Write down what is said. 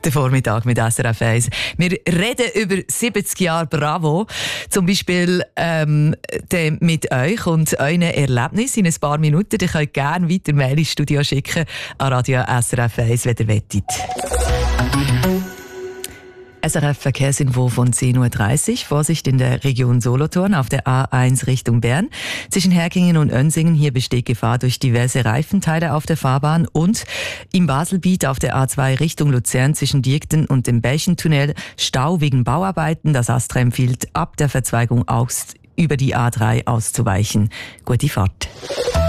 Der Vormittag mit SRF 1. Wir reden über 70 Jahre Bravo. Zum Beispiel mit euch und euren Erlebnissen in ein paar Minuten. Ihr könnt gerne weiter Mail ins Studio schicken an Radio SRF 1, wenn ihr wollt. SRF Verkehrsinfo von 10.30 Uhr. Vorsicht in der Region Solothurn auf der A1 Richtung Bern. Zwischen Herkingen und Önsingen hier besteht Gefahr durch diverse Reifenteile auf der Fahrbahn und im Baselbiet auf der A2 Richtung Luzern zwischen Diekten und dem Belchentunnel Stau wegen Bauarbeiten. Das ASTRA empfiehlt ab der Verzweigung aus über die A3 auszuweichen. Gute Fahrt.